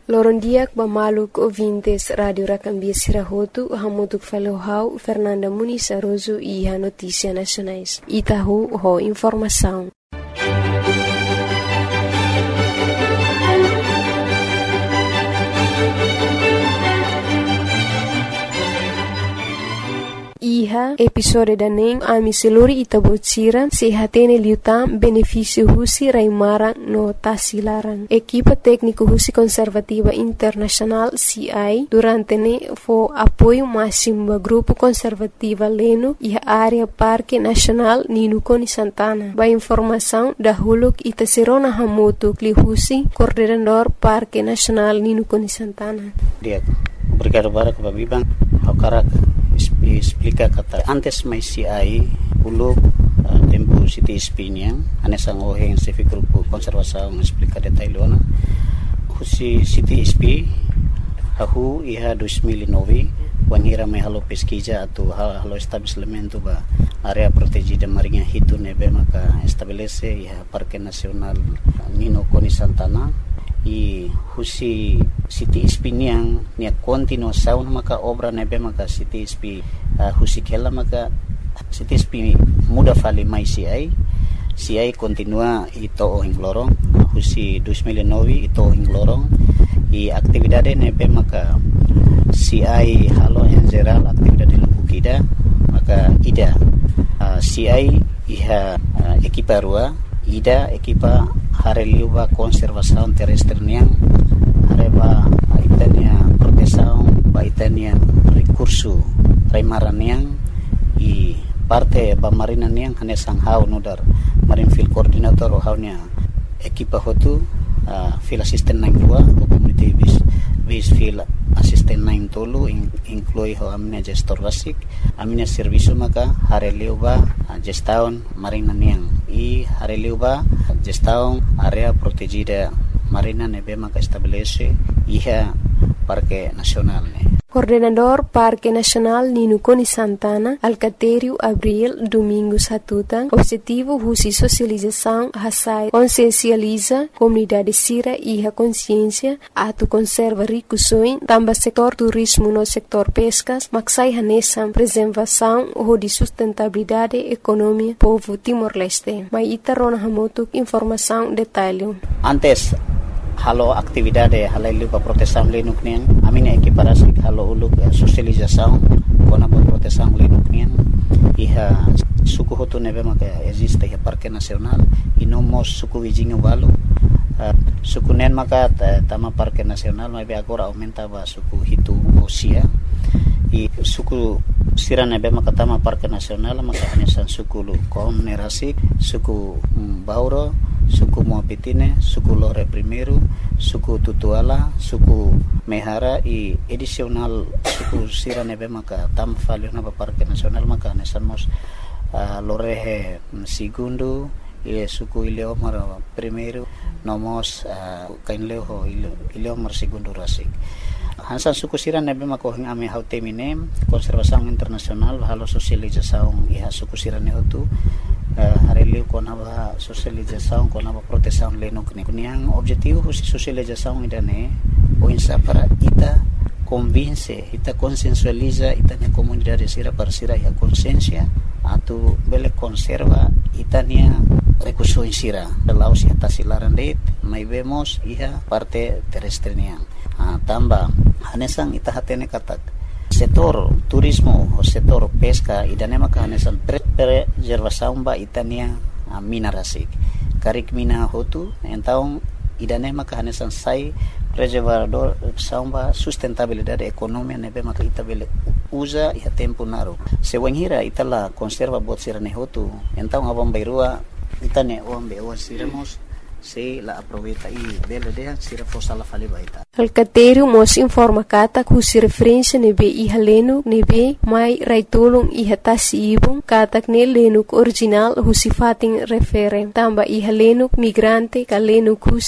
Lorondiak Bamaluk ouvintes Radio Rakambia Sirahotu, Hamutuk Falohau, Fernanda Muniz Aroso e a Notícia Nacionais. Itahu ho informação. Iha episode daning ami seluri itabotsiran sehatene liutam benefício husi raimarang no tasilarang. Equipa técnico husi conservativa internacional CI durante ne fo apoio máximo do grupo conservativa Leno e a área Parque Nacional Ninukoni Santana. Ba informação da huluk itaserona hamotu kli husi coordenador Parque Nacional Ninukoni Santana. Dia obrigado para que babibang hakarak explica kata antes mai CI uluk tempo City Espinha anesang oheng civic grupo konservasaun explica detailona husi City SP ahu iha 2009 wanhira mai halo pesquisa atau halo estabelecimento ba area protegida marinha hitu nebe maka estabelece iha Parque Nacional Ninukoni Santana e husi City Espinha nia continuação maka obra nebe maka City SP husi kela maka City SP muda fali mai CI continua ito ohing lorong husi 2009 ito ohing lorong e atividade nebe maka CI halo en geral atividade lubukida maka ida CI iha equipa rua ida equipa hareliuba conservação terrestre niang hareba itania proteção ba itania recurso raimaran niang e parte ba marina niang hanesang hau nudar marine field coordinator o haunya equipa hotu field assistant 92 community base field assistant 9 tolu inclui ho amina gestor basic amina serviço maka hareliuba gestão marina niang e hareliuba gestão area protegida marina nebe maka estabelece iha Parque Nacional ne. Coordenador Parque Nacional Ninukoni Santana, Alcatério Abril Domingos Hatutan, objetivo husi socialização hasai consciencializa comunidade sira e a consciência atu conserva ricusoin tamba setor turismo no setor pescas maksai hanesam preservação ou de sustentabilidade economia povo Timor-Leste. Mai itarona hamotuk informação detalhe. Antes halo aktividade halailu pa proteção linuk nian amina equiparasi halo uluk socialização kona pa proteção linuk nian iha suku hotu nebe maka existe iha Parque Nacional e nomos suku wijingu walu suku nen maka tama Parque Nacional mai agora aumenta ba suku hitu osia e suku sira nebe maka tama Parque Nacional maka hanesan suku lu kom nerasik suku bauro suku Moapitine, suku Lore Primeiro, suku Tutuala, suku Mehara e adicional suku sira nebe maka tam falio na Parque Nacional maka nesamos Lore Segundo e suku Ileomar Primeiro nomos kainleo Ileomar Segundo rasik. Hansan suku sira nebe maka hing ame hautemine konservasaun internasional halo sosializasaun iha suku sira ne hotu hareliu konaba socialização konaba proteção lenuk ne kuniang objetivo husi socialização idane o insa para ita convince ita consensualiza ita ne comunidade sira parsira ya consciência atu bele conserva itania recurso sira laos ya tasilaran det mai vemos iha parte terrestre niang tamba hanesang ita hatene katak setor turismo o setor pesca idane maka hanesan preservação ba itania mina rasik karik mina hotu então idane maka hanesan sai preservador samba sustentabilidade economia nebe maka itabele usa e tempo naro se wanhira itala conserva bot sirane hotu então abang bairua itane ombe o siremos se la aproveita e bela de sira fosala fale baita Alcatério mos informa kata kusi referência nebe iha lenuk nebe mai raitolong iha tasi ibong katak ne lenuk original husi fating refere tamba iha lenuk migrante ka lenuk